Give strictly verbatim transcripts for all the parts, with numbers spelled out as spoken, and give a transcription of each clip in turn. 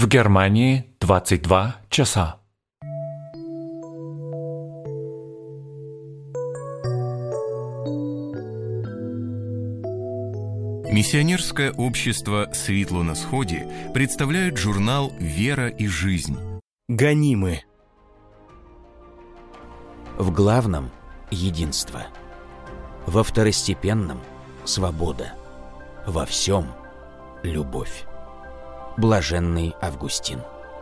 В Германии двадцать два часа. Миссионерское общество «Светло на сходе» представляет журнал «Вера и жизнь». Гонимы. В главном – единство. Во второстепенном – свобода. Во всем – любовь. Блаженный Августин.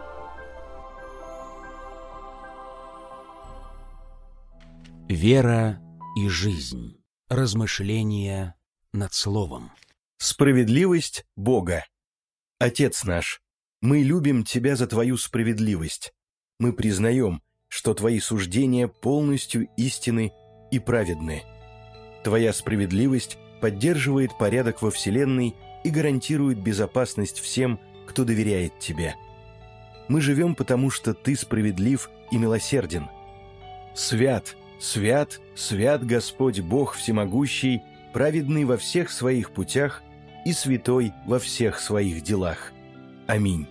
Вера и жизнь. Размышления над словом. Справедливость Бога. Отец наш, мы любим Тебя за Твою справедливость. Мы признаем, что Твои суждения полностью истинны и праведны. Твоя справедливость поддерживает порядок во Вселенной и гарантирует безопасность всем, кто доверяет Тебе. Мы живем, потому что Ты справедлив и милосерден. Свят, свят, свят Господь Бог Всемогущий, праведный во всех своих путях и святой во всех своих делах. Аминь.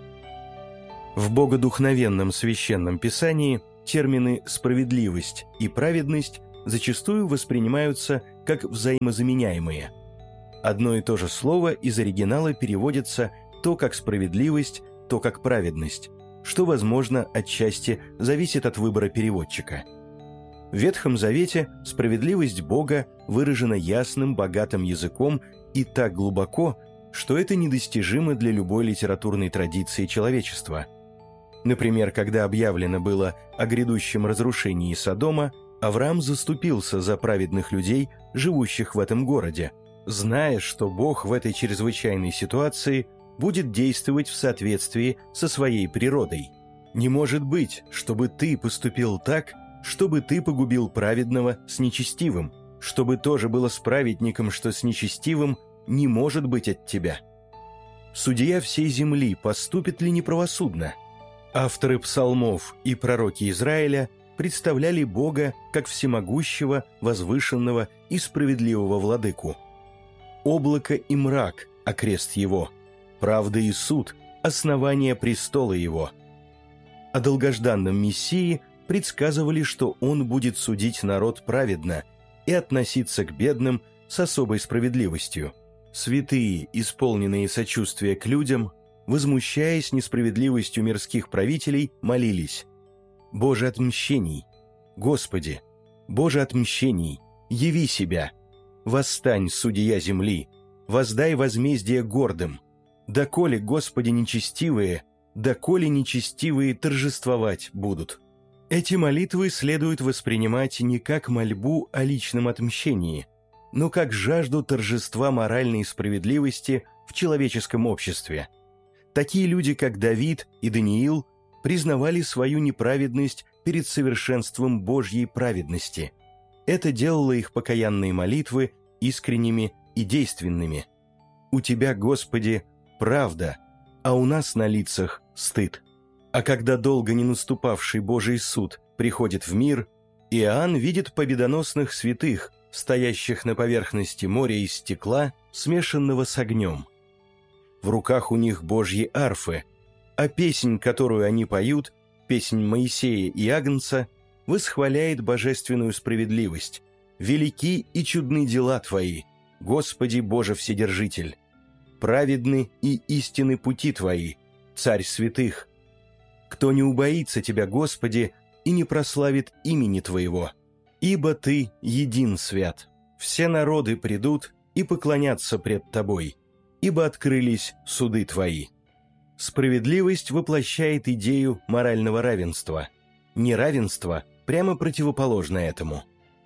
В богодухновенном священном писании термины «справедливость» и «праведность» зачастую воспринимаются как взаимозаменяемые. Одно и то же слово из оригинала переводится то как «справедливость», то как «праведность», что, возможно, отчасти зависит от выбора переводчика. В Ветхом Завете справедливость Бога выражена ясным, богатым языком и так глубоко, что это недостижимо для любой литературной традиции человечества. Например, когда объявлено было о грядущем разрушении Содома, Авраам заступился за праведных людей, живущих в этом городе, зная, что Бог в этой чрезвычайной ситуации будет действовать в соответствии со своей природой. Не может быть, чтобы ты поступил так, чтобы ты погубил праведного с нечестивым, чтобы тоже было с праведником, что с нечестивым, не может быть от тебя. Судья всей земли поступит ли неправосудно? Авторы псалмов и пророки Израиля представляли Бога как всемогущего, возвышенного и справедливого владыку. Облако и мрак – окрест его, правда и суд – основание престола его. О долгожданном Мессии предсказывали, что он будет судить народ праведно и относиться к бедным с особой справедливостью. Святые, исполненные сочувствия к людям, возмущаясь несправедливостью мирских правителей, молились: «Боже отмщений! Господи! Боже отмщений! Яви себя! Восстань, судья земли! Воздай возмездие гордым! Доколе, Господи, нечестивые, доколе нечестивые торжествовать будут». Эти молитвы следует воспринимать не как мольбу о личном отмщении, но как жажду торжества моральной справедливости в человеческом обществе. Такие люди, как Давид и Даниил, признавали свою неправедность перед совершенством Божьей праведности. Это делало их покаянные молитвы искренними и действенными. «У Тебя, Господи, правда, а у нас на лицах стыд». А когда долго не наступавший Божий суд приходит в мир, Иоанн видит победоносных святых, стоящих на поверхности моря из стекла, смешанного с огнем. В руках у них Божьи арфы, а песнь, которую они поют, песнь Моисея и Агнца, восхваляет божественную справедливость. «Велики и чудны дела Твои, Господи Боже Вседержитель! Праведны и истинны пути Твои, Царь святых! Кто не убоится Тебя, Господи, и не прославит имени Твоего? Ибо Ты един свят. Все народы придут и поклонятся пред Тобой, ибо открылись суды Твои». Справедливость воплощает идею морального равенства. Неравенство прямо противоположно этому.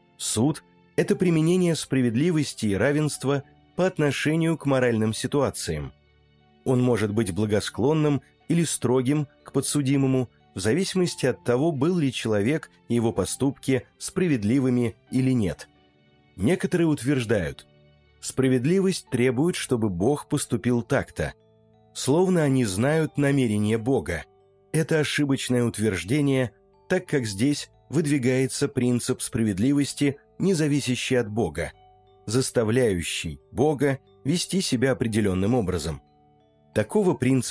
Суд – это применение справедливости и равенства по отношению к моральным ситуациям. Он может быть благосклонным или строгим к подсудимому, в зависимости от того, был ли человек и его поступки справедливыми или нет. Некоторые утверждают: справедливость требует, чтобы Бог поступил так-то, словно они знают намерение Бога. Это ошибочное утверждение, так как здесь выдвигается принцип справедливости, не зависящий от Бога, заставляющий Бога вести себя определенным образом. Такого принципа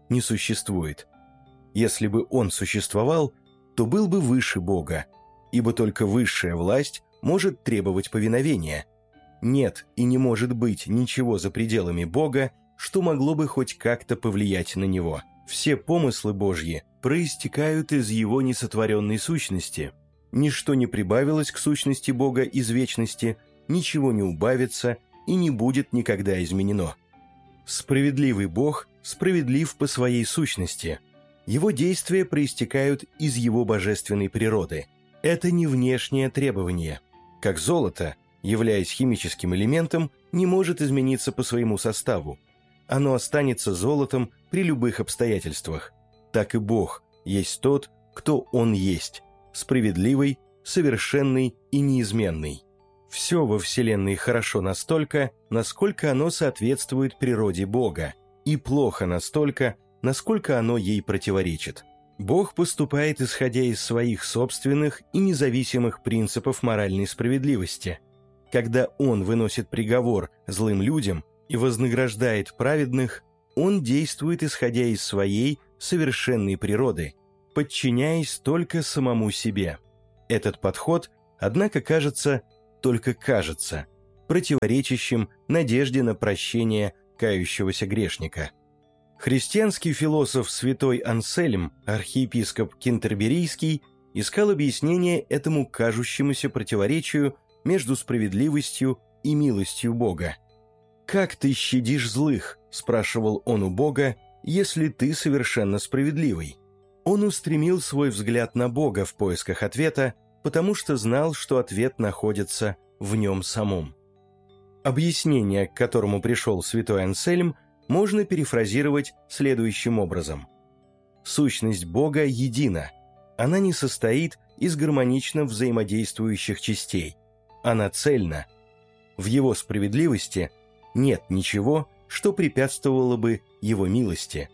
не существует. Если бы он существовал, то был бы выше Бога, ибо только высшая власть может требовать повиновения. Нет и не может быть ничего за пределами Бога, что могло бы хоть как-то повлиять на Него. Все помыслы Божьи проистекают из Его несотворенной сущности. Ничто не прибавилось к сущности Бога из вечности, ничего не убавится и не будет никогда изменено. Справедливый Бог справедлив по своей сущности. Его действия проистекают из Его божественной природы. Это не внешнее требование. Как золото, являясь химическим элементом, не может измениться по своему составу. Оно останется золотом при любых обстоятельствах. Так и Бог есть тот, кто Он есть, справедливый, совершенный и неизменный. Все во Вселенной хорошо настолько, насколько оно соответствует природе Бога, и плохо настолько, насколько оно ей противоречит. Бог поступает, исходя из своих собственных и независимых принципов моральной справедливости. Когда Он выносит приговор злым людям и вознаграждает праведных, Он действует, исходя из своей совершенной природы, подчиняясь только самому себе. Этот подход, однако, кажется, только кажется, противоречащим надежде на прощение кающегося грешника. Христианский философ святой Ансельм, архиепископ Кентерберийский, искал объяснение этому кажущемуся противоречию между справедливостью и милостью Бога. «Как ты щадишь злых?» – спрашивал он у Бога, – «если ты совершенно справедливый». Он устремил свой взгляд на Бога в поисках ответа, потому что знал, что ответ находится в нем самом. Объяснение, к которому пришел святой Ансельм, можно перефразировать следующим образом. Сущность Бога едина. Она не состоит из гармонично взаимодействующих частей. Она цельна. В Его справедливости нет ничего, что препятствовало бы Его милости.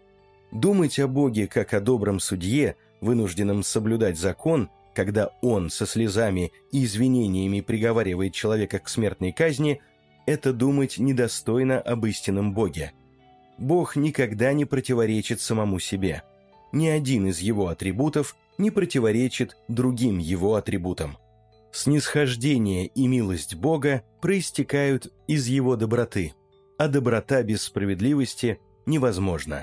Думать о Боге как о добром судье, вынужденном соблюдать закон, когда Он со слезами и извинениями приговаривает человека к смертной казни, это думать недостойно об истинном Боге. Бог никогда не противоречит самому себе. Ни один из Его атрибутов не противоречит другим Его атрибутам. Снисхождение и милость Бога проистекают из Его доброты, а доброта без справедливости невозможна.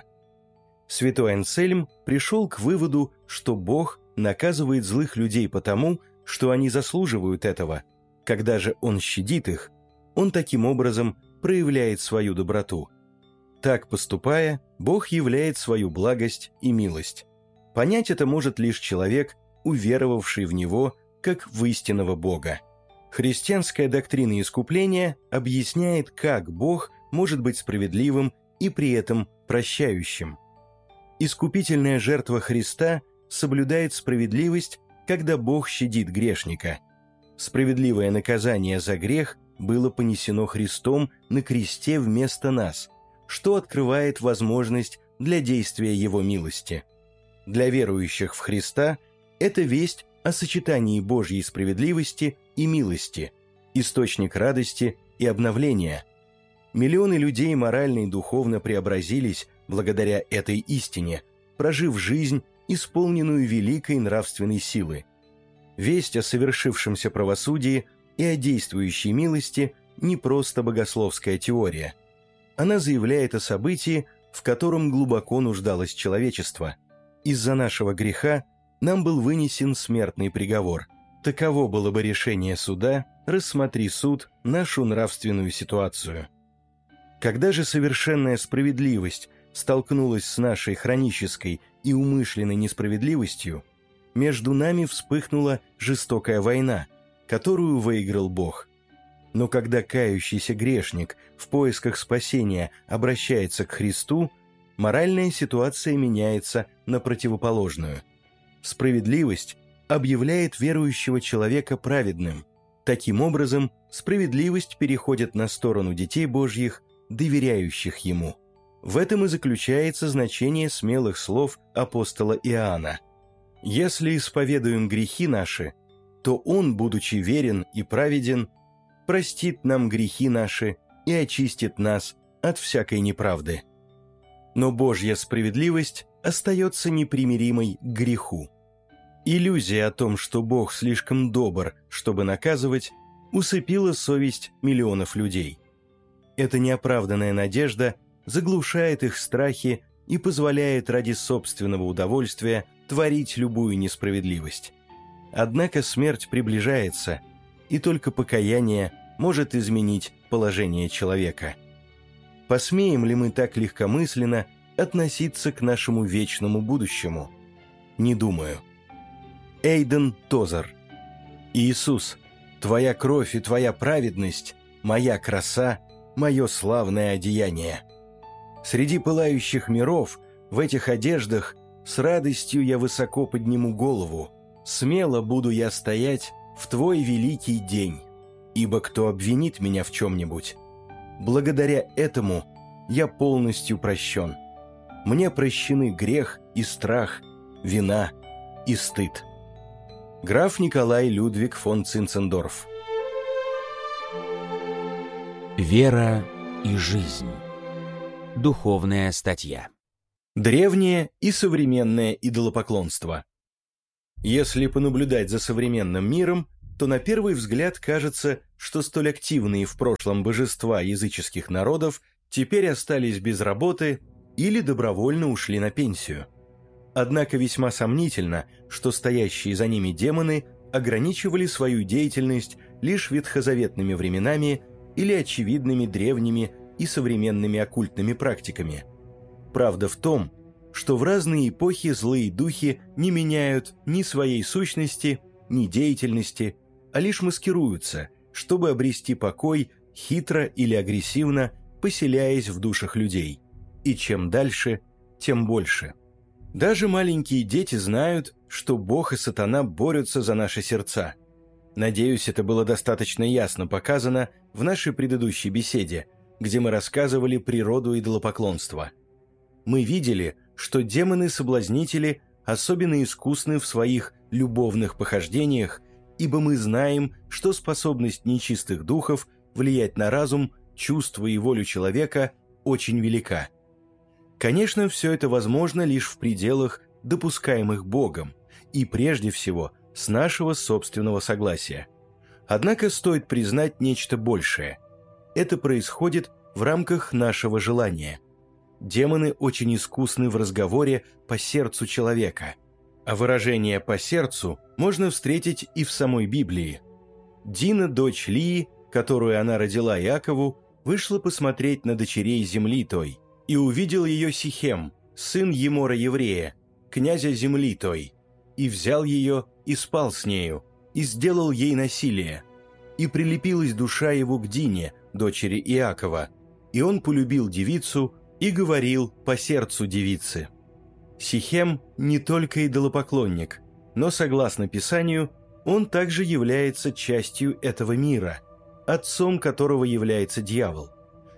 Святой Ансельм пришел к выводу, что Бог наказывает злых людей потому, что они заслуживают этого. Когда же Он щадит их, Он таким образом проявляет свою доброту. Так поступая, Бог являет свою благость и милость. Понять это может лишь человек, уверовавший в Него как в истинного Бога. Христианская доктрина искупления объясняет, как Бог может быть справедливым и при этом прощающим. Искупительная жертва Христа соблюдает справедливость, когда Бог щадит грешника. Справедливое наказание за грех было понесено Христом на кресте вместо нас, что открывает возможность для действия Его милости. Для верующих в Христа это весть о сочетании Божьей справедливости и милости, источник радости и обновления. Миллионы людей морально и духовно преобразились благодаря этой истине, прожив жизнь, исполненную великой нравственной силы. Весть о совершившемся правосудии и о действующей милости не просто богословская теория. Она заявляет о событии, в котором глубоко нуждалось человечество. Из-за нашего греха нам был вынесен смертный приговор. Таково было бы решение суда, рассмотри суд нашу нравственную ситуацию. Когда же совершенная справедливость столкнулась с нашей хронической и умышленной несправедливостью, между нами вспыхнула жестокая война, которую выиграл Бог. Но когда кающийся грешник в поисках спасения обращается к Христу, моральная ситуация меняется на противоположную. Справедливость объявляет верующего человека праведным. Таким образом, справедливость переходит на сторону детей Божьих, доверяющих Ему. В этом и заключается значение смелых слов апостола Иоанна. «Если исповедуем грехи наши, то Он, будучи верен и праведен, простит нам грехи наши и очистит нас от всякой неправды». Но Божья справедливость остается непримиримой к греху. Иллюзия о том, что Бог слишком добр, чтобы наказывать, усыпила совесть миллионов людей. Эта неоправданная надежда заглушает их страхи и позволяет ради собственного удовольствия творить любую несправедливость. Однако смерть приближается, и только покаяние может изменить положение человека. Посмеем ли мы так легкомысленно относиться к нашему вечному будущему? Не думаю. Эйден Тозер. Иисус, Твоя кровь и Твоя праведность, моя краса, мое славное одеяние. Среди пылающих миров, в этих одеждах, с радостью я высоко подниму голову, смело буду я стоять в Твой великий день, ибо кто обвинит меня в чем-нибудь? Благодаря этому я полностью прощен. Мне прощены грех и страх, вина и стыд. Граф Николай Людвиг фон Цинцендорф. Вера и жизнь. Духовная статья. Древнее и современное идолопоклонство. Если понаблюдать за современным миром, то на первый взгляд кажется, что столь активные в прошлом божества языческих народов теперь остались без работы или добровольно ушли на пенсию. Однако весьма сомнительно, что стоящие за ними демоны ограничивали свою деятельность лишь ветхозаветными временами или очевидными древними и современными оккультными практиками. Правда в том, что в разные эпохи злые духи не меняют ни своей сущности, ни деятельности, а лишь маскируются, чтобы обрести покой хитро или агрессивно, поселяясь в душах людей. И чем дальше, тем больше. Даже маленькие дети знают, что Бог и сатана борются за наши сердца. Надеюсь, это было достаточно ясно показано в нашей предыдущей беседе, где мы рассказывали природу идолопоклонства. Мы видели, что демоны-соблазнители особенно искусны в своих любовных похождениях, ибо мы знаем, что способность нечистых духов влиять на разум, чувства и волю человека очень велика. Конечно, все это возможно лишь в пределах, допускаемых Богом, и прежде всего с нашего собственного согласия. Однако стоит признать нечто большее. Это происходит в рамках нашего желания. Демоны очень искусны в разговоре по сердцу человека, а выражение «по сердцу» можно встретить и в самой Библии. Дина, дочь Лии, которую она родила Иакову, вышла посмотреть на дочерей земли той, и увидел ее Сихем, сын Емора еврея, князя земли той, и взял ее и спал с нею, и сделал ей насилие. И прилепилась душа его к Дине, дочери Иакова, и он полюбил девицу и говорил по сердцу девицы. Сихем не только идолопоклонник, но, согласно Писанию, он также является частью этого мира, отцом которого является дьявол.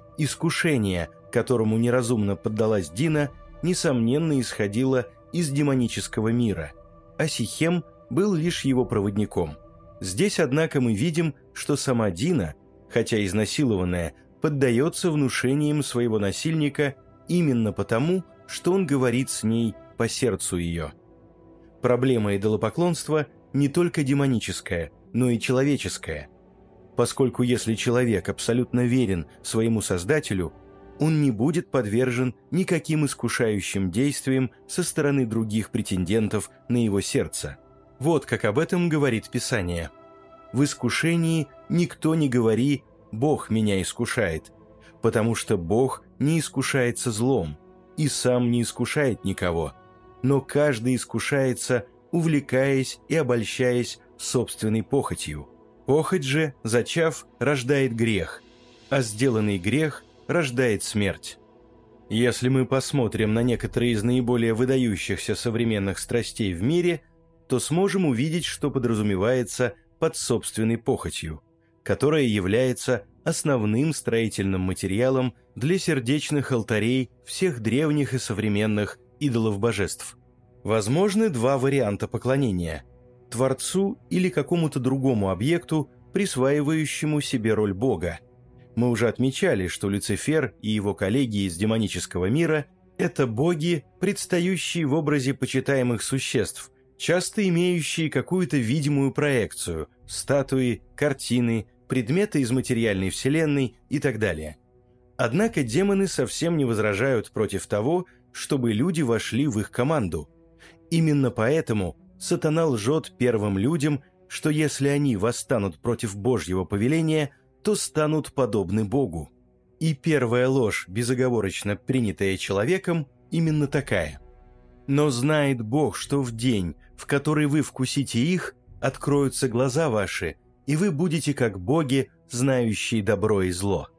Искушение, которому неразумно поддалась Дина, несомненно исходило из демонического мира, а Сихем был лишь его проводником. Здесь, однако, мы видим, что сама Дина, хотя изнасилованная, поддается внушениям своего насильника именно потому, что он говорит с ней по сердцу ее. Проблема идолопоклонства не только демоническая, но и человеческая, поскольку если человек абсолютно верен своему Создателю, он не будет подвержен никаким искушающим действиям со стороны других претендентов на его сердце. Вот как об этом говорит Писание. «В искушении никто не говори «Бог меня искушает», потому что Бог не искушается злом и сам не искушает никого, но каждый искушается, увлекаясь и обольщаясь собственной похотью. Похоть же, зачав, рождает грех, а сделанный грех рождает смерть». Если мы посмотрим на некоторые из наиболее выдающихся современных страстей в мире, то сможем увидеть, что подразумевается под собственной похотью, которая является основным строительным материалом для сердечных алтарей всех древних и современных идолов-божеств. Возможны два варианта поклонения – Творцу или какому-то другому объекту, присваивающему себе роль Бога. Мы уже отмечали, что Люцифер и его коллеги из демонического мира Это боги, предстающие в образе почитаемых существ, часто имеющие какую-то видимую проекцию – статуи, картины, предметы из материальной вселенной и так далее. Однако демоны совсем не возражают против того, чтобы люди вошли в их команду. Именно поэтому сатана лжет первым людям, что если они восстанут против Божьего повеления, то станут подобны Богу. И первая ложь, безоговорочно принятая человеком, именно такая. Но знает Бог, что в день, в который вы вкусите их, откроются глаза ваши, и вы будете как боги, знающие добро и зло.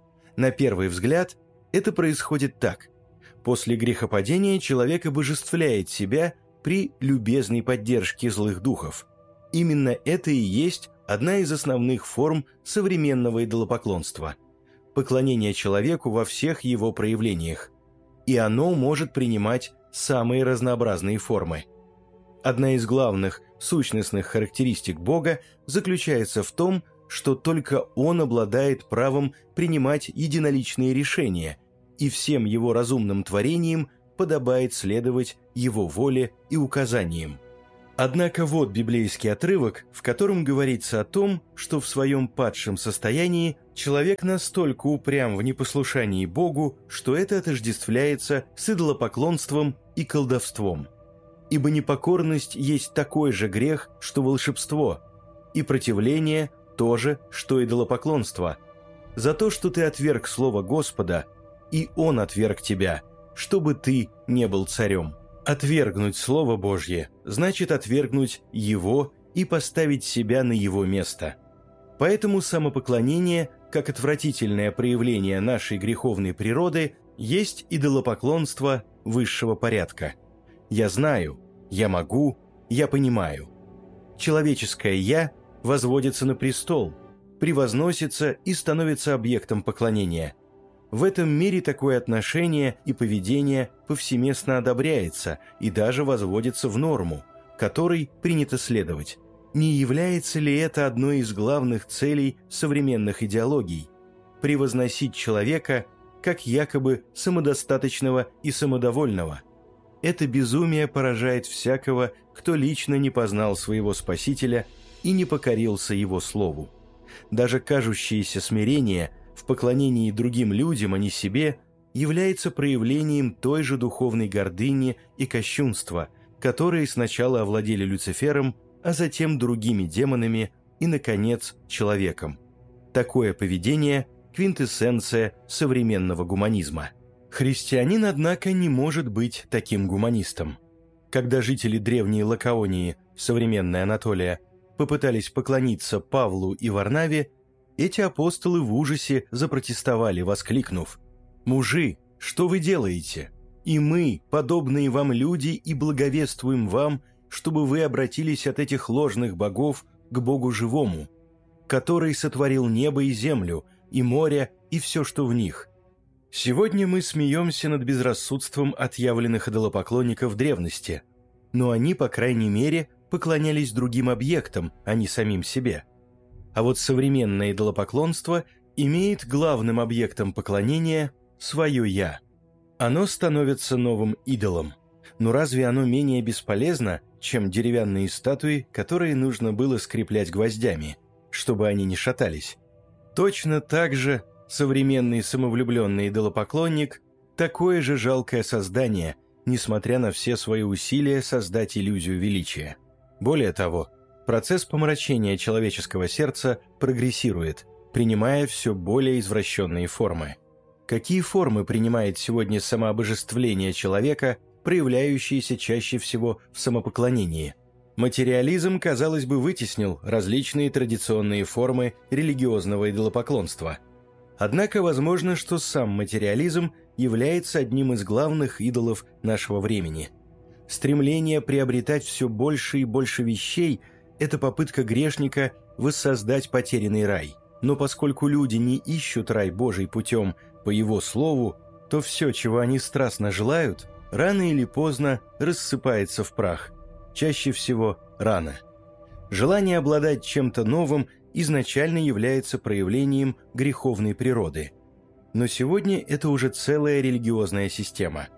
На первый взгляд, это происходит так. После грехопадения человек обожествляет себя при любезной поддержке злых духов. Именно это и есть одна из основных форм современного идолопоклонства – поклонение человеку во всех его проявлениях. И оно может принимать самые разнообразные формы. Одна из главных сущностных характеристик Бога заключается в том, что только Он обладает правом принимать единоличные решения, и всем Его разумным творениям подобает следовать Его воле и указаниям. Однако вот библейский отрывок, в котором говорится о том, что в своем падшем состоянии человек настолько упрям в непослушании Богу, что это отождествляется с идолопоклонством и колдовством. Ибо непокорность есть такой же грех, что волшебство, и противление тоже, что идолопоклонство. За то, что ты отверг слово Господа, и Он отверг тебя, чтобы ты не был царем. Отвергнуть Слово Божье значит отвергнуть Его и поставить себя на Его место. Поэтому самопоклонение, как отвратительное проявление нашей греховной природы, есть идолопоклонство высшего порядка. Я знаю, я могу, я понимаю. Человеческое «я» возводится на престол, превозносится и становится объектом поклонения. В этом мире такое отношение и поведение повсеместно одобряется и даже возводится в норму, которой принято следовать. Не является ли это одной из главных целей современных идеологий – превозносить человека как якобы самодостаточного и самодовольного? Это безумие поражает всякого, кто лично не познал своего Спасителя и не покорился Его Слову. Даже кажущееся смирение – в поклонении другим людям, а не себе, является проявлением той же духовной гордыни и кощунства, которые сначала овладели Люцифером, а затем другими демонами и, наконец, человеком. Такое поведение – квинтэссенция современного гуманизма. Христианин, однако, не может быть таким гуманистом. Когда жители древней Лакаонии, современная Анатолия, попытались поклониться Павлу и Варнаве, эти апостолы в ужасе запротестовали, воскликнув: «Мужи, что вы делаете? И мы, подобные вам люди, и благовествуем вам, чтобы вы обратились от этих ложных богов к Богу живому, который сотворил небо и землю, и море, и все, что в них». Сегодня мы смеемся над безрассудством отъявленных идолопоклонников древности, но они, по крайней мере, поклонялись другим объектам, а не самим себе. А вот современное идолопоклонство имеет главным объектом поклонения свое «я». Оно становится новым идолом. Но разве оно менее бесполезно, чем деревянные статуи, которые нужно было скреплять гвоздями, чтобы они не шатались? Точно так же современный самовлюбленный идолопоклонник – такое же жалкое создание, несмотря на все свои усилия создать иллюзию величия. Более того, процесс помрачения человеческого сердца прогрессирует, принимая все более извращенные формы. Какие формы принимает сегодня самообожествление человека, проявляющиеся чаще всего в самопоклонении? Материализм, казалось бы, вытеснил различные традиционные формы религиозного идолопоклонства. Однако возможно, что сам материализм является одним из главных идолов нашего времени. Стремление приобретать все больше и больше вещей – это попытка грешника воссоздать потерянный рай. Но поскольку люди не ищут рай Божий путем по Его Слову, то все, чего они страстно желают, рано или поздно рассыпается в прах. Чаще всего рано. Желание обладать чем-то новым изначально является проявлением греховной природы. Но сегодня это уже целая религиозная система.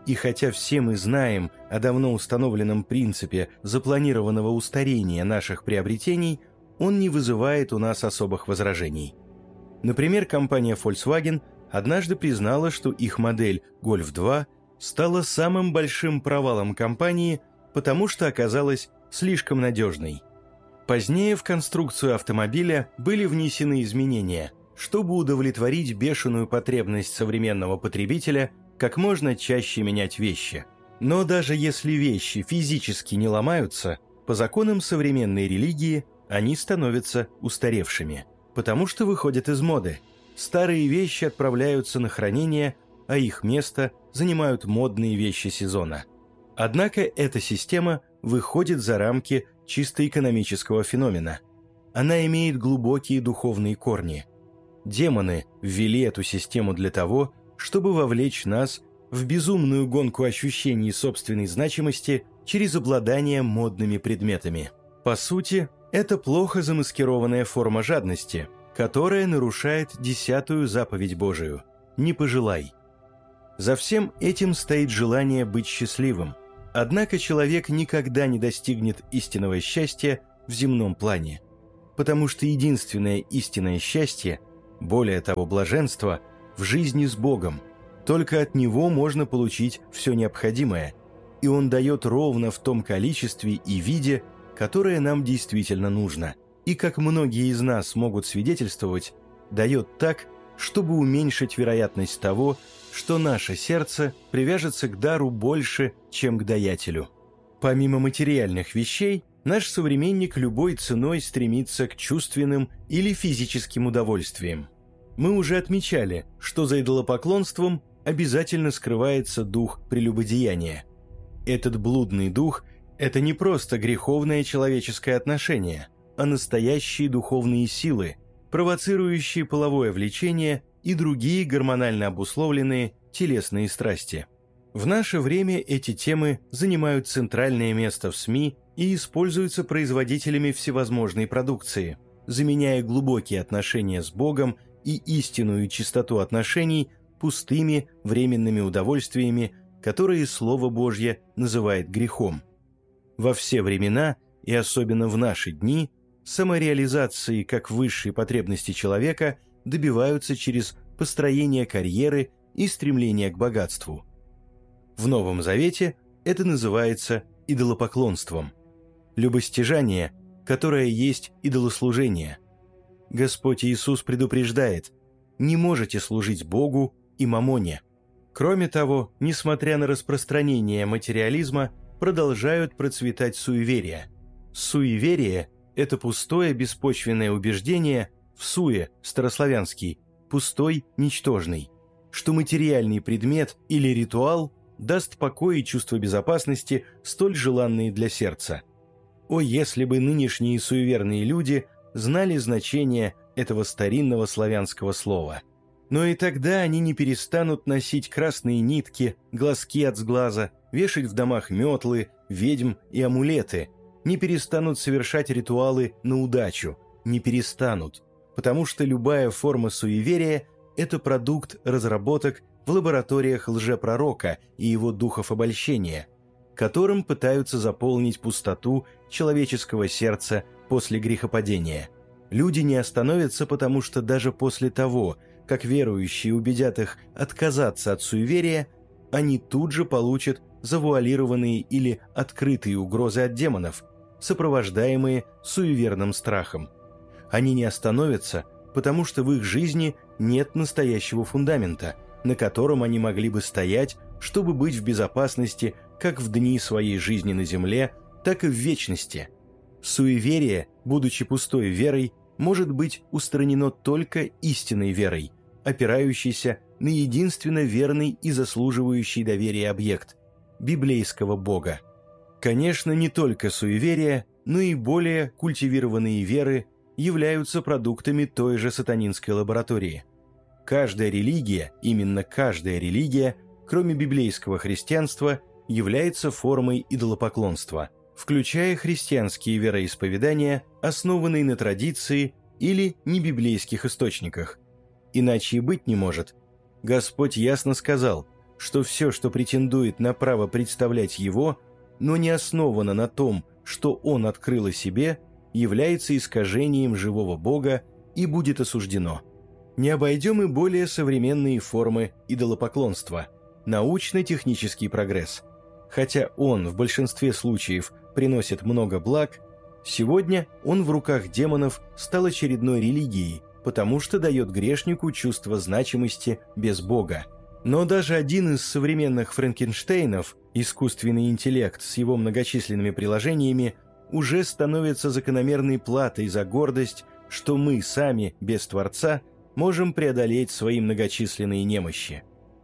И хотя все мы знаем о давно установленном принципе запланированного устарения наших приобретений, он не вызывает у нас особых возражений. Например, компания Volkswagen однажды признала, что их модель Golf два стала самым большим провалом компании, потому что оказалась слишком надежной. Позднее в конструкцию автомобиля были внесены изменения, чтобы удовлетворить бешеную потребность современного потребителя как можно чаще менять вещи. Но даже если вещи физически не ломаются, по законам современной религии они становятся устаревшими, потому что выходят из моды. Старые вещи отправляются на хранение, а их место занимают модные вещи сезона. Однако эта система выходит за рамки чисто экономического феномена. Она имеет глубокие духовные корни. Демоны ввели эту систему для того, чтобы вовлечь нас в безумную гонку ощущений собственной значимости через обладание модными предметами. По сути, это плохо замаскированная форма жадности, которая нарушает десятую заповедь Божию «Не пожелай». За всем этим стоит желание быть счастливым. Однако человек никогда не достигнет истинного счастья в земном плане, потому что единственное истинное счастье, более того, блаженство, в жизни с Богом. Только от Него можно получить все необходимое, и Он дает ровно в том количестве и виде, которое нам действительно нужно, и, как многие из нас могут свидетельствовать, дает так, чтобы уменьшить вероятность того, что наше сердце привяжется к дару больше, чем к даятелю. Помимо материальных вещей, наш современник любой ценой стремится к чувственным или физическим удовольствиям. Мы уже отмечали, что за идолопоклонством обязательно скрывается дух прелюбодеяния. Этот блудный дух – это не просто греховное человеческое отношение, а настоящие духовные силы, провоцирующие половое влечение и другие гормонально обусловленные телесные страсти. В наше время эти темы занимают центральное место в СМИ и используются производителями всевозможной продукции, заменяя глубокие отношения с Богом и истинную чистоту отношений пустыми временными удовольствиями, которые Слово Божье называет грехом. Во все времена, и особенно в наши дни, самореализации как высшей потребности человека добиваются через построение карьеры и стремление к богатству. В Новом Завете это называется идолопоклонством. Любостяжание, которое есть идолослужение. Господь Иисус предупреждает: не можете служить Богу и мамоне. Кроме того, несмотря на распространение материализма, продолжают процветать суеверия. Суеверие – это пустое беспочвенное убеждение в суе, старославянский, пустой, ничтожный, что материальный предмет или ритуал даст покой и чувство безопасности, столь желанные для сердца. О, если бы нынешние суеверные люди знали значение этого старинного славянского слова! Но и тогда они не перестанут носить красные нитки, глазки от сглаза, вешать в домах метлы, ведьм и амулеты, не перестанут совершать ритуалы на удачу, не перестанут, потому что любая форма суеверия – это продукт разработок в лабораториях лжепророка и его духов обольщения, которым пытаются заполнить пустоту человеческого сердца после грехопадения. Люди не остановятся, потому что даже после того, как верующие убедят их отказаться от суеверия, они тут же получат завуалированные или открытые угрозы от демонов, сопровождаемые суеверным страхом. Они не остановятся, потому что в их жизни нет настоящего фундамента, на котором они могли бы стоять, чтобы быть в безопасности как в дни своей жизни на земле, так и в вечности. Суеверие, будучи пустой верой, может быть устранено только истинной верой, опирающейся на единственно верный и заслуживающий доверия объект – библейского Бога. Конечно, не только суеверия, но и более культивированные веры являются продуктами той же сатанинской лаборатории. Каждая религия, именно каждая религия, кроме библейского христианства, является формой идолопоклонства, включая христианские вероисповедания, основанные на традиции или небиблейских источниках. Иначе и быть не может. Господь ясно сказал: что все, что претендует на право представлять его, но не основано на том, что он открыл о себе, является искажением живого Бога и будет осуждено. Не обойдем и более современные формы идолопоклонства, научно-технический прогресс. Хотя он в большинстве случаев приносит много благ, сегодня он в руках демонов стал очередной религией, потому что дает грешнику чувство значимости без Бога. Но даже один из современных Франкенштейнов, искусственный интеллект с его многочисленными приложениями, уже становится закономерной платой за гордость, что мы сами, без Творца, можем преодолеть свои многочисленные немощи.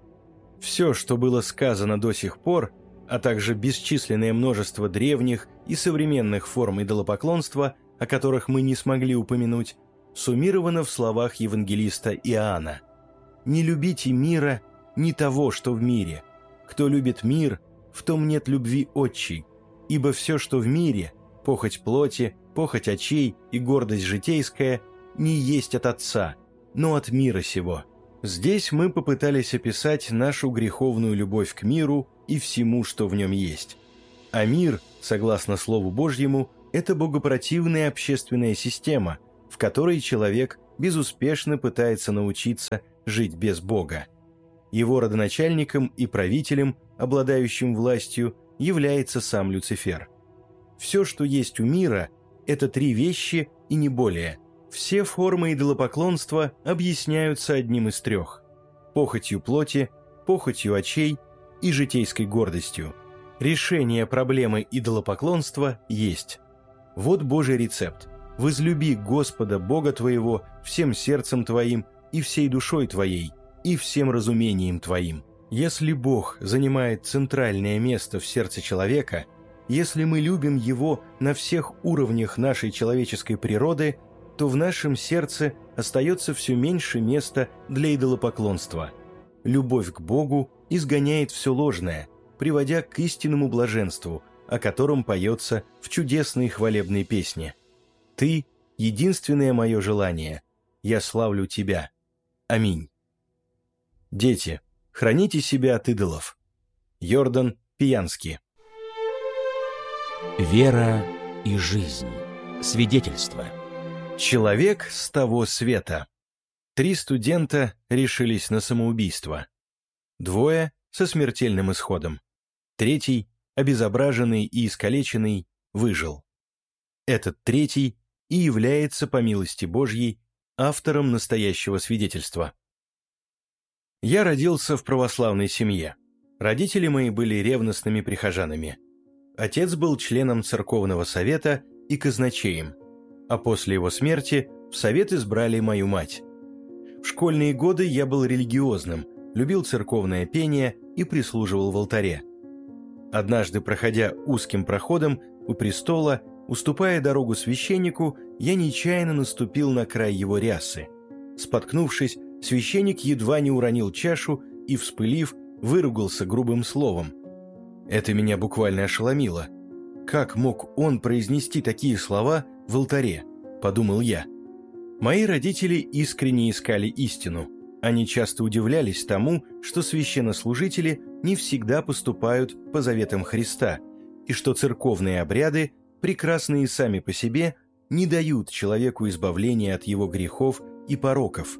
Все, что было сказано до сих пор, а также бесчисленное множество древних и современных форм идолопоклонства, о которых мы не смогли упомянуть, суммировано в словах евангелиста Иоанна: «Не любите мира, ни того, что в мире. Кто любит мир, в том нет любви отчей. Ибо все, что в мире, похоть плоти, похоть очей и гордость житейская, не есть от Отца, но от мира сего». Здесь мы попытались описать нашу греховную любовь к миру и всему, что в нем есть. А мир, согласно Слову Божьему, это богопротивная общественная система, в которой человек безуспешно пытается научиться жить без Бога. Его родоначальником и правителем, обладающим властью, является сам Люцифер. Все, что есть у мира, это три вещи и не более. Все формы идолопоклонства объясняются одним из трех – похотью плоти, похотью очей и житейской гордостью. Решение проблемы идолопоклонства есть. Вот Божий рецепт. «Возлюби Господа Бога твоего всем сердцем твоим и всей душой твоей, и всем разумением твоим». Если Бог занимает центральное место в сердце человека, если мы любим Его на всех уровнях нашей человеческой природы, то в нашем сердце остается все меньше места для идолопоклонства. Любовь к Богу изгоняет все ложное, приводя к истинному блаженству, о котором поется в чудесной хвалебной песне. «Ты – единственное мое желание, я славлю Тебя. Аминь». Дети, храните себя от идолов. Йордан Пиянский. Вера и жизнь. Свидетельство. Человек с того света. Три студента решились на самоубийство. Двое со смертельным исходом. Третий, обезображенный и искалеченный, выжил. Этот третий и является, по милости Божьей, автором настоящего свидетельства. Я родился в православной семье. Родители мои были ревностными прихожанами. Отец был членом церковного совета и казначеем, а после его смерти в совет избрали мою мать. В школьные годы я был религиозным, любил церковное пение и прислуживал в алтаре. Однажды, проходя узким проходом у престола, уступая дорогу священнику, я нечаянно наступил на край его рясы. Споткнувшись, священник едва не уронил чашу и, вспылив, выругался грубым словом. Это меня буквально ошеломило. Как мог он произнести такие слова в алтаре, подумал я. Мои родители искренне искали истину. Они часто удивлялись тому, что священнослужители не всегда поступают по заветам Христа, и что церковные обряды, прекрасные сами по себе, не дают человеку избавления от его грехов и пороков.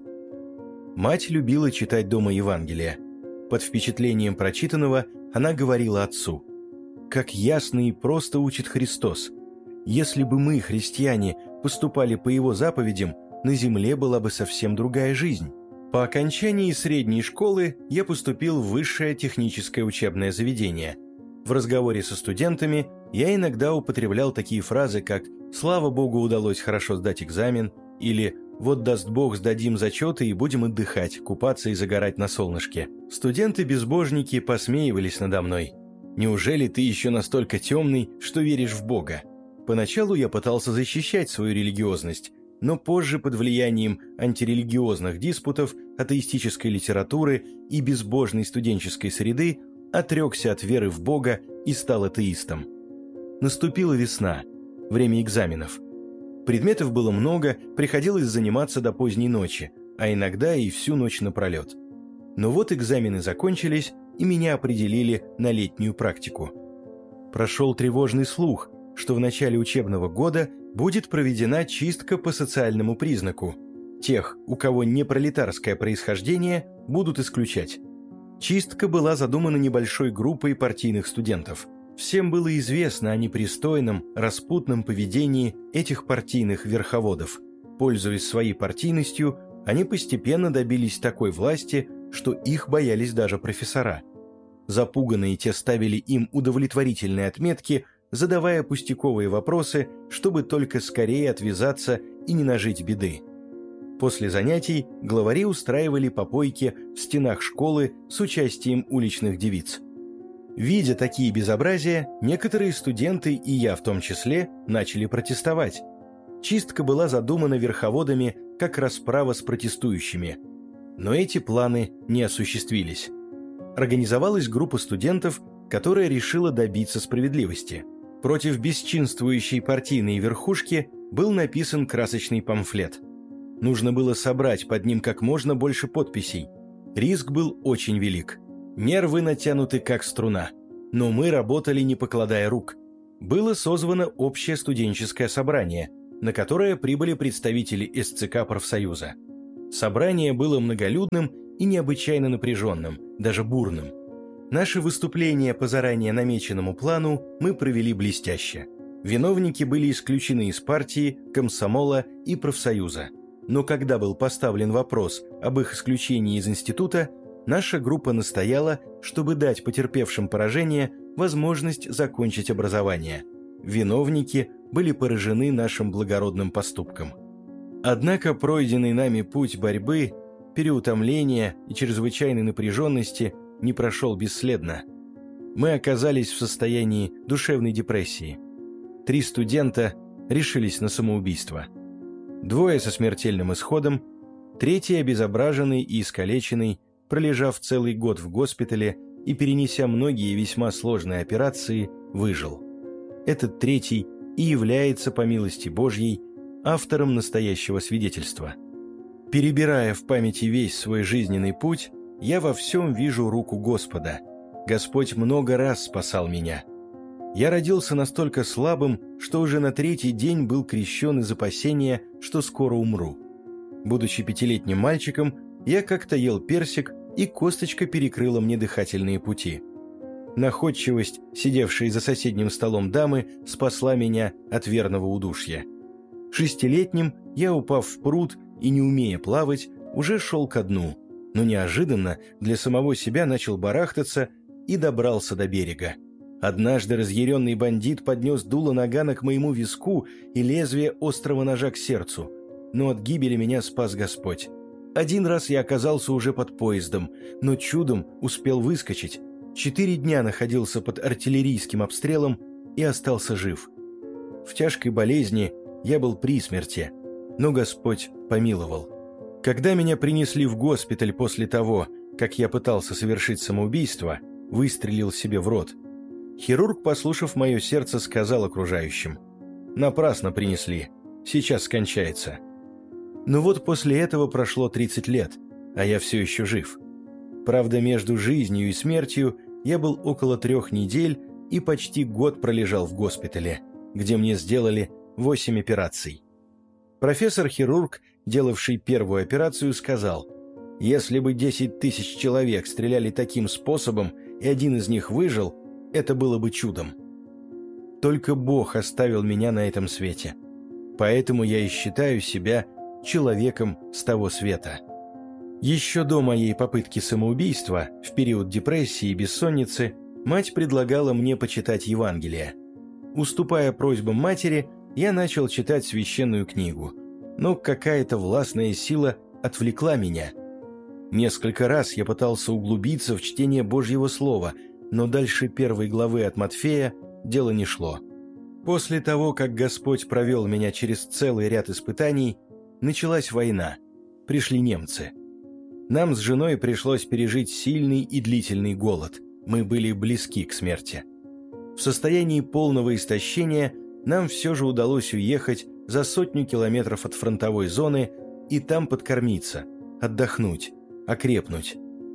Мать любила читать дома Евангелие. Под впечатлением прочитанного она говорила отцу: «Как ясно и просто учит Христос. Если бы мы, христиане, поступали по Его заповедям, на земле была бы совсем другая жизнь». По окончании средней школы я поступил в высшее техническое учебное заведение. В разговоре со студентами я иногда употреблял такие фразы, как «Слава Богу, удалось хорошо сдать экзамен» или «Вот даст Бог, сдадим зачеты и будем отдыхать, купаться и загорать на солнышке». Студенты-безбожники посмеивались надо мной. «Неужели ты еще настолько темный, что веришь в Бога?» Поначалу я пытался защищать свою религиозность, но позже под влиянием антирелигиозных диспутов, атеистической литературы и безбожной студенческой среды отрекся от веры в Бога и стал атеистом. Наступила весна, время экзаменов. Предметов было много, приходилось заниматься до поздней ночи, а иногда и всю ночь напролет. Но вот экзамены закончились, и меня определили на летнюю практику. Прошел тревожный слух, что в начале учебного года будет проведена чистка по социальному признаку. Тех, у кого не пролетарское происхождение, будут исключать. Чистка была задумана небольшой группой партийных студентов. Всем было известно о непристойном, распутном поведении этих партийных верховодов. Пользуясь своей партийностью, они постепенно добились такой власти, что их боялись даже профессора. Запуганные те ставили им удовлетворительные отметки, задавая пустяковые вопросы, чтобы только скорее отвязаться и не нажить беды. После занятий главари устраивали попойки в стенах школы с участием уличных девиц. Видя такие безобразия, некоторые студенты, и я в том числе, начали протестовать. Чистка была задумана верховодами как расправа с протестующими. Но эти планы не осуществились. Организовалась группа студентов, которая решила добиться справедливости. Против бесчинствующей партийной верхушки был написан красочный памфлет. Нужно было собрать под ним как можно больше подписей. Риск был очень велик. Нервы натянуты как струна. Но мы работали, не покладая рук. Было созвано общее студенческое собрание, на которое прибыли представители эс цэ ка профсоюза. Собрание было многолюдным и необычайно напряженным, даже бурным. Наши выступления по заранее намеченному плану мы провели блестяще. Виновники были исключены из партии, комсомола и профсоюза. Но когда был поставлен вопрос об их исключении из института, наша группа настояла, чтобы дать потерпевшим поражение возможность закончить образование. Виновники были поражены нашим благородным поступком. Однако пройденный нами путь борьбы, переутомления и чрезвычайной напряженности не прошел бесследно. Мы оказались в состоянии душевной депрессии. Три студента решились на самоубийство. Двое со смертельным исходом, третий обезображенный и искалеченный, пролежав целый год в госпитале и перенеся многие весьма сложные операции, выжил. Этот третий и является, по милости Божьей, автором настоящего свидетельства. Перебирая в памяти весь свой жизненный путь, я во всем вижу руку Господа. Господь много раз спасал меня. Я родился настолько слабым, что уже на третий день был крещен из опасения, что скоро умру. Будучи пятилетним мальчиком, я как-то ел персик, и косточка перекрыла мне дыхательные пути. Находчивость, сидевшей за соседним столом дамы, спасла меня от верного удушья. Шестилетним я, упав в пруд и не умея плавать, уже шел ко дну, но неожиданно для самого себя начал барахтаться и добрался до берега. Однажды разъяренный бандит поднес дуло нагана к моему виску и лезвие острого ножа к сердцу, но от гибели меня спас Господь. Один раз я оказался уже под поездом, но чудом успел выскочить. Четыре дня находился под артиллерийским обстрелом и остался жив. В тяжкой болезни я был при смерти, но Господь помиловал. Когда меня принесли в госпиталь после того, как я пытался совершить самоубийство, выстрелил себе в рот. Хирург, послушав мое сердце, сказал окружающим: «Напрасно принесли, сейчас скончается». Но вот после этого прошло тридцать лет, а я все еще жив. Правда, между жизнью и смертью я был около трех недель и почти год пролежал в госпитале, где мне сделали восемь операций. Профессор-хирург, делавший первую операцию, сказал: «Если бы десять тысяч человек стреляли таким способом, и один из них выжил, это было бы чудом». Только Бог оставил меня на этом свете. Поэтому я и считаю себя человеком с того света. Еще до моей попытки самоубийства, в период депрессии и бессонницы, мать предлагала мне почитать Евангелие. Уступая просьбам матери, я начал читать священную книгу, но какая-то властная сила отвлекла меня. Несколько раз я пытался углубиться в чтение Божьего Слова, но дальше первой главы от Матфея дело не шло. После того, как Господь провел меня через целый ряд испытаний, началась война, пришли немцы. Нам с женой пришлось пережить сильный и длительный голод, мы были близки к смерти. В состоянии полного истощения нам все же удалось уехать за сотню километров от фронтовой зоны и там подкормиться, отдохнуть, окрепнуть.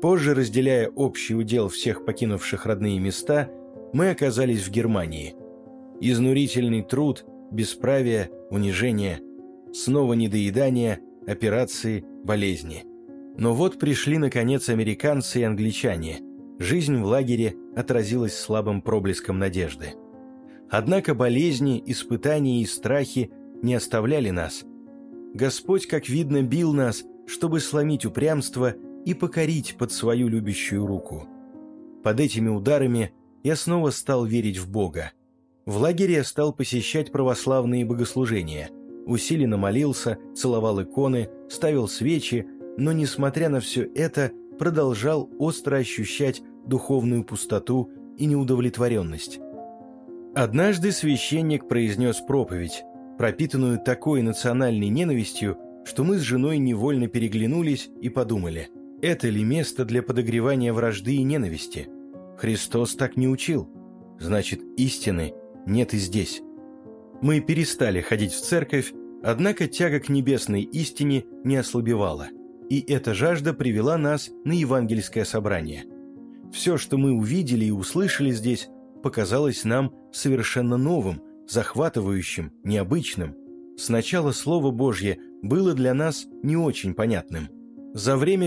Позже, разделяя общий удел всех покинувших родные места, мы оказались в Германии. Изнурительный труд, бесправие, унижение, снова недоедание, операции, болезни. Но вот пришли, наконец, американцы и англичане. Жизнь в лагере отразилась слабым проблеском надежды. Однако болезни, испытания и страхи не оставляли нас. Господь, как видно, бил нас, чтобы сломить упрямство и покорить под свою любящую руку. Под этими ударами я снова стал верить в Бога. В лагере я стал посещать православные богослужения, усиленно молился, целовал иконы, ставил свечи, но, несмотря на все это, продолжал остро ощущать духовную пустоту и неудовлетворенность. Однажды священник произнес проповедь, пропитанную такой национальной ненавистью, что мы с женой невольно переглянулись и подумали, это ли место для подогревания вражды и ненависти? Христос так не учил. Значит, истины нет и здесь. Мы перестали ходить в церковь, однако тяга к небесной истине не ослабевала, и эта жажда привела нас на евангельское собрание. Все, что мы увидели и услышали здесь, показалось нам совершенно новым, захватывающим, необычным. Сначала Слово Божье было для нас не очень понятным. За время